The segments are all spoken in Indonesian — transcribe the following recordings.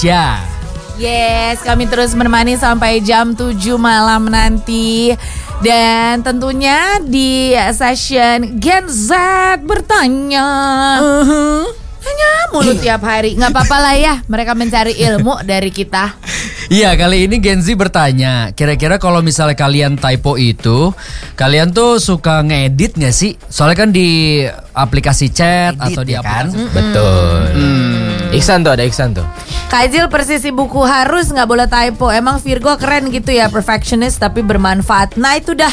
Ya. Yes, kami terus menemani sampai jam 7 malam nanti. Dan tentunya di session Gen Z bertanya. Hanya mulut tiap hari. Gak apa-apa lah ya, mereka mencari ilmu dari kita. Iya, kali ini Gen Z bertanya, kira-kira kalau misalnya kalian typo itu, kalian tuh suka ngedit gak sih? Soalnya kan di aplikasi chat edit, atau di aplikasi kan? Betul. Iksan tuh, ada Iksan tuh. Kajil persisi buku harus gak boleh typo. Emang Virgo keren gitu ya, perfectionist tapi bermanfaat. Nah itu dah.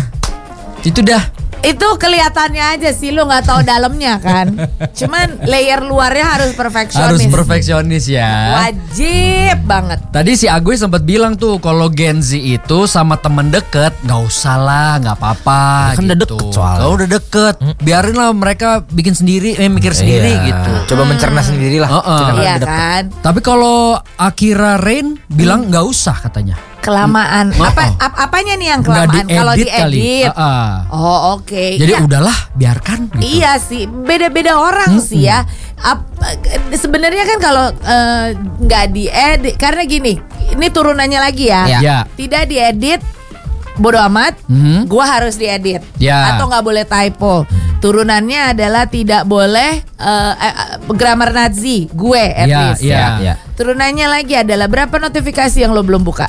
Itu kelihatannya aja sih, lu nggak tahu dalamnya kan. Cuman layer luarnya harus perfeksionis. Harus perfeksionis ya. Wajib banget. Tadi si Agoy sempat bilang tuh kalau Gen Z itu sama temen deket nggak usah lah, nggak apa-apa. Kan gitu. udah deket soalnya. Kalau udah deket, biarin lah mereka bikin sendiri, mikir sendiri gitu. Coba mencerna sendiri lah. Iya kan. Tapi kalau Akira Rain bilang nggak usah katanya. Kelamaan. Apanya nih yang kelamaan? Kalau diedit. Oh oke. Jadi udahlah, biarkan. Gitu. Iya sih, beda-beda orang sih ya. Sebenarnya kan kalau nggak diedit, karena gini, ini turunannya lagi ya. Ya. Tidak diedit, bodo amat. Gua harus diedit. Ya. Atau nggak boleh typo. Turunannya adalah tidak boleh grammar Nazi. Gue at least. Ya. Turunannya lagi adalah berapa notifikasi yang lo belum buka?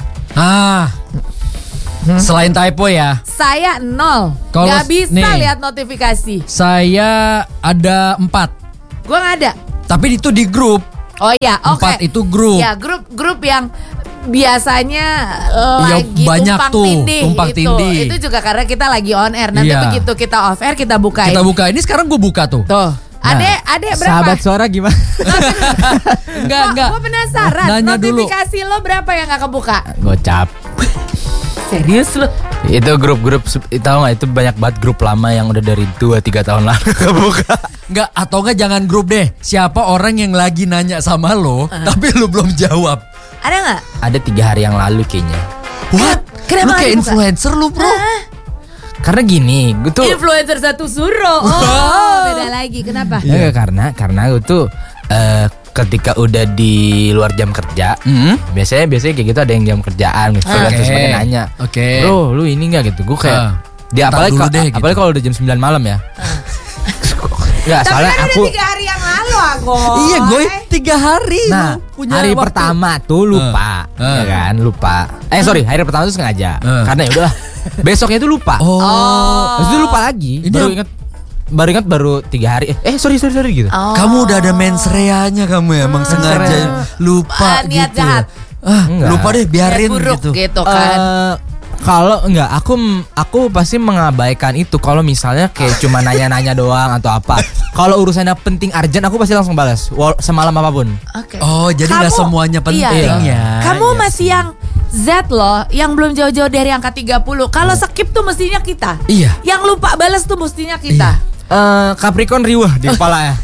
Selain typo ya. Saya 0. Gak bisa lihat notifikasi. Saya ada 4. Gue gak ada. Tapi itu di grup. Oh ya, oke. 4 itu grup. Ya, grup yang biasanya lagi banyak tumpang tindih. Itu juga karena kita lagi on air. Nanti begitu kita off air kita bukain. Kita buka. Ini sekarang gue buka tuh. Adek berapa? Sahabat suara gimana? Enggak. Gue penasaran. Nanya notifikasi dulu. lo berapa yang gak kebuka? Gocap. Serius lo? Itu grup-grup, tahu nggak, itu banyak banget grup lama yang udah dari 2-3 tahun lalu kebuka. Enggak, atau enggak jangan grup deh. Siapa orang yang lagi nanya sama lo tapi lo belum jawab? Ada gak? Ada 3 hari yang lalu kayaknya. What? Kenapa lu kayak dibuka? influencer lu bro. Karena gini, gue tuh Influencer satu suruh. Oh, beda lagi. Kenapa? ya, karena gue tuh ketika udah di luar jam kerja, biasanya kayak gitu ada yang jam kerjaan gitu, terus pada nanya, bro lu ini nggak gitu, gue kayak dia apalagi kalau udah jam 9 malam ya. Nggak, Tapi soalnya kan aku udah 3 hari yang lalu aku. Iya gue 3 hari. Nah, punya hari waktu. pertama tuh lupa, ya kan, lupa. Sorry, hari pertama tuh sengaja, karena ya udahlah. Besoknya tuh lupa. Terus itu lupa lagi. Baru 3 hari. Sorry gitu. Kamu udah ada mens reanya kamu ya, emang sengaja lupa niat gitu. jahat. Lupa deh, biarin buruk gitu kan. Kalau enggak, aku pasti mengabaikan itu. Kalau misalnya kayak cuma nanya-nanya doang atau apa. Kalau urusannya penting urgent, aku pasti langsung balas semalam apapun. Oh, jadi nggak semuanya penting ya. Kamu masih yang Z loh, yang belum jauh-jauh dari angka 30. Kalau skip tuh mestinya kita. Iya. Yang lupa balas tuh mestinya kita. Capricorn riuh di kepala ya.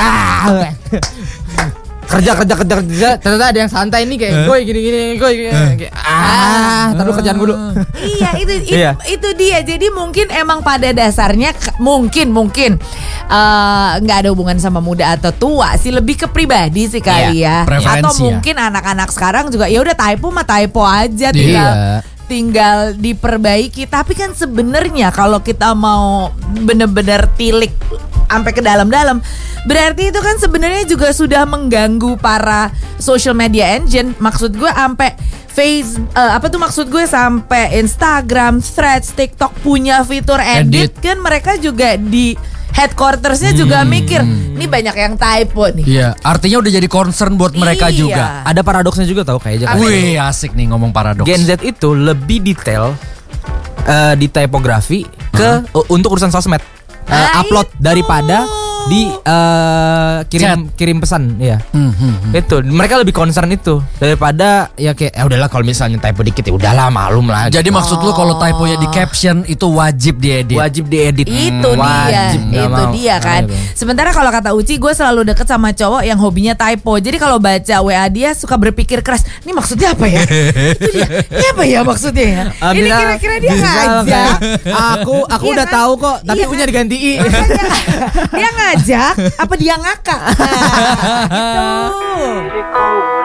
Kerja ternyata ada yang santai nih kayak gue gini taruh kerjaan gue dulu. Iya, itu dia. Jadi mungkin emang pada dasarnya mungkin nggak ada hubungan sama muda atau tua sih, lebih ke pribadi sih kali ya. Atau mungkin anak-anak sekarang juga ya udah typo aja, tinggal diperbaiki. Tapi kan sebenarnya kalau kita mau bener-bener tilik sampai ke dalam-dalam, berarti itu kan sebenarnya juga sudah mengganggu para social media engine. Maksud gue sampai maksud gue sampai Instagram, Threads, TikTok punya fitur edit. Kan mereka juga di headquartersnya juga mikir, ini banyak yang typo nih. Iya, artinya udah jadi concern buat mereka juga. Ada paradoksnya juga tau kayaknya. Wih, asik nih ngomong paradoks. Gen Z itu lebih detail di typografi untuk urusan sosmed. Upload daripada di kirim pesan ya. Itu mereka lebih concern itu daripada ya kayak udahlah kalau misalnya typo dikit ya udahlah malum lah. Jadi maksud lu kalau typonya di caption itu wajib diedit. Itu dia kan. Sementara kalau kata Uci, gue selalu deket sama cowok yang hobinya typo. Jadi kalau baca WA dia suka berpikir keras, ini maksudnya apa ya? Itu dia. Ini apa ya maksudnya ya? Ini kira-kira dia ngajak. Aku udah tahu kok, tapi punya digantiin. Dia ngajak apa dia ngakak? Nah, gitu.